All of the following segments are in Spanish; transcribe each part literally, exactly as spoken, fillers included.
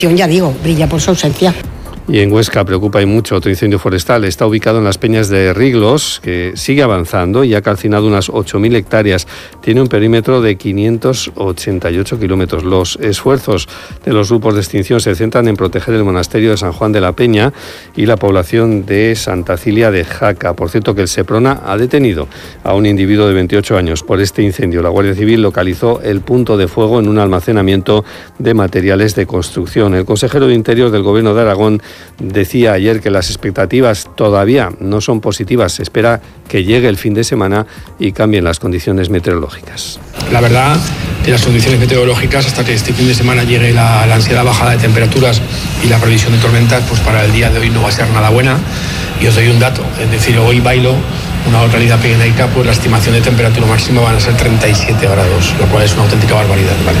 Ya digo, brilla por su ausencia. Y en Huesca preocupa y mucho otro incendio forestal. Está ubicado en las peñas de Riglos, que sigue avanzando y ha calcinado unas ocho mil hectáreas. Tiene un perímetro de quinientos ochenta y ocho kilómetros. Los esfuerzos de los grupos de extinción se centran en proteger el monasterio de San Juan de la Peña y la población de Santa Cilia de Jaca. Por cierto, que el Seprona ha detenido a un individuo de veintiocho años por este incendio. La Guardia Civil localizó el punto de fuego en un almacenamiento de materiales de construcción. El consejero de Interior del Gobierno de Aragón decía ayer que las expectativas todavía no son positivas. Se espera que llegue el fin de semana y cambien las condiciones meteorológicas. La verdad, de las condiciones meteorológicas, hasta que este fin de semana llegue la, la ansiada bajada de temperaturas y la previsión de tormentas, pues para el día de hoy no va a ser nada buena. Y os doy un dato, es decir, hoy bailo una localidad pirenaica, pues la estimación de temperatura máxima van a ser treinta y siete grados, lo cual es una auténtica barbaridad, ¿vale?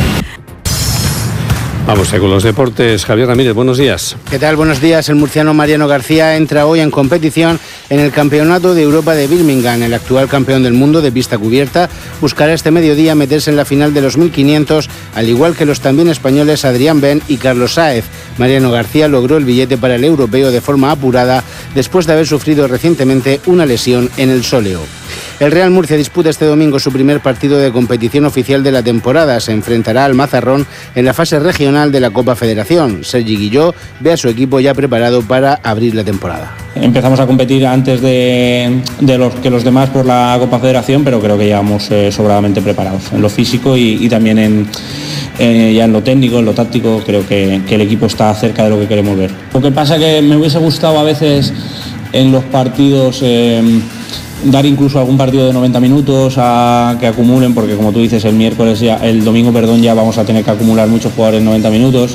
Vamos con los deportes. Javier Ramírez, buenos días. ¿Qué tal? Buenos días. El murciano Mariano García entra hoy en competición en el Campeonato de Europa de Birmingham. El actual campeón del mundo de pista cubierta buscará este mediodía meterse en la final de los mil quinientos, al igual que los también españoles Adrián Ben y Carlos Sáez. Mariano García logró el billete para el europeo de forma apurada después de haber sufrido recientemente una lesión en el sóleo. El Real Murcia disputa este domingo su primer partido de competición oficial de la temporada. Se enfrentará al Mazarrón en la fase regional de la Copa Federación. Sergi Guilló ve a su equipo ya preparado para abrir la temporada. Empezamos a competir antes de, de los, que los demás por la Copa Federación, pero creo que ya vamos eh, sobradamente preparados en lo físico y, y también en, eh, ya en lo técnico, en lo táctico. Creo que, que el equipo está cerca de lo que queremos ver. Lo que pasa es que me hubiese gustado a veces en los partidos Eh, dar incluso algún partido de noventa minutos a que acumulen, porque como tú dices, el miércoles ya, el domingo, perdón, ya vamos a tener que acumular muchos jugadores en noventa minutos.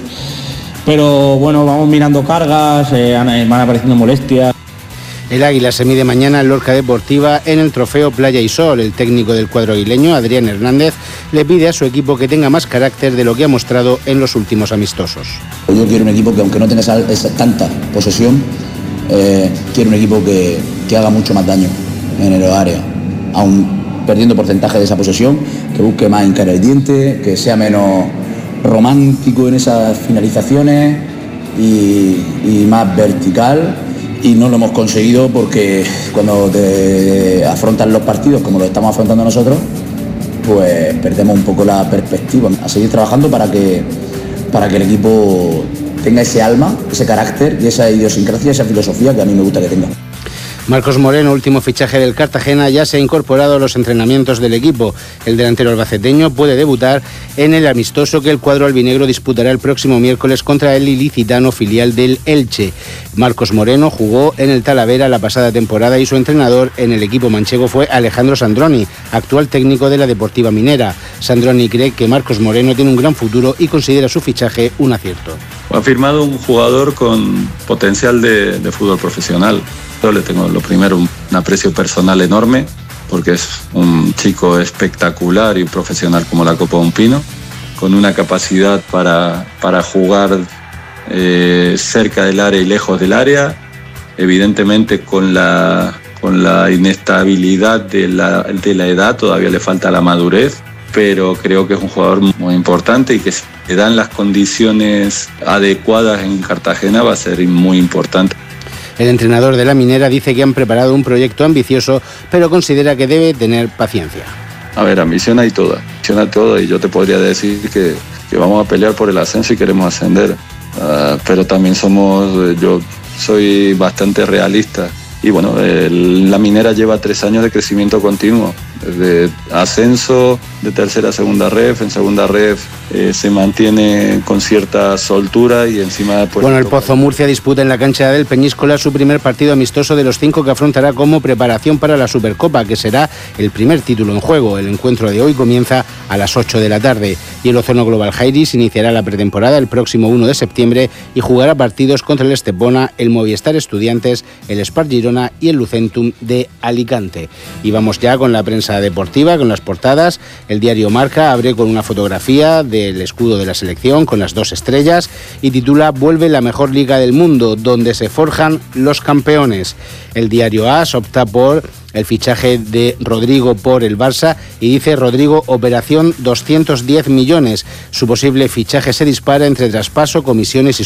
Pero bueno, vamos mirando cargas, eh, van apareciendo molestias. El Águila se mide mañana en Lorca Deportiva en el trofeo Playa y Sol. El técnico del cuadro aguileño, Adrián Hernández, le pide a su equipo que tenga más carácter de lo que ha mostrado en los últimos amistosos. Yo quiero un equipo que, aunque no tenga esa, esa tanta posesión, eh, quiero un equipo que, que haga mucho más daño en el área, aún perdiendo porcentaje de esa posesión, que busque más hincar el diente, que sea menos romántico en esas finalizaciones y, y más vertical, y no lo hemos conseguido porque cuando te afrontan los partidos como lo estamos afrontando nosotros, pues perdemos un poco la perspectiva. A seguir trabajando para que, para que el equipo tenga ese alma, ese carácter y esa idiosincrasia, esa filosofía que a mí me gusta que tenga. Marcos Moreno, último fichaje del Cartagena, ya se ha incorporado a los entrenamientos del equipo. El delantero albaceteño puede debutar en el amistoso que el cuadro albinegro disputará el próximo miércoles contra el ilicitano filial del Elche. Marcos Moreno jugó en el Talavera la pasada temporada y su entrenador en el equipo manchego fue Alejandro Sandroni, actual técnico de la Deportiva Minera. Sandroni cree que Marcos Moreno tiene un gran futuro y considera su fichaje un acierto. Ha firmado un jugador con potencial de, de fútbol profesional. Yo le tengo lo primero un aprecio personal enorme porque es un chico espectacular y profesional como la Copa de un Pino, con una capacidad para, para jugar eh, cerca del área y lejos del área, evidentemente con la, con la inestabilidad de la, de la edad todavía le falta la madurez, pero creo que es un jugador muy importante y que si le dan las condiciones adecuadas en Cartagena va a ser muy importante. El entrenador de la Minera dice que han preparado un proyecto ambicioso, pero considera que debe tener paciencia. A ver, ambición hay toda, ambición hay toda y yo te podría decir que, que vamos a pelear por el ascenso y queremos ascender, uh, pero también somos, yo soy bastante realista. Y bueno, el, la Minera lleva tres años de crecimiento continuo, de ascenso de tercera a segunda ref, en segunda ref eh, se mantiene con cierta soltura y encima... Pues, bueno, el Pozo Murcia disputa en la cancha del Peñíscola su primer partido amistoso de los cinco que afrontará como preparación para la Supercopa, que será el primer título en juego. El encuentro de hoy comienza a las ocho de la tarde y el Ozono Global Jairis iniciará la pretemporada el próximo uno de septiembre y jugará partidos contra el Estepona, el Movistar Estudiantes, el Spar Girona y el Lucentum de Alicante. Y vamos ya con la prensa deportiva, con las portadas. El diario Marca abre con una fotografía del escudo de la selección con las dos estrellas y titula "Vuelve la mejor liga del mundo, donde se forjan los campeones". El diario A S opta por el fichaje de Rodrigo por el Barça y dice Rodrigo operación doscientos diez millones. Su posible fichaje se dispara entre traspaso, comisiones y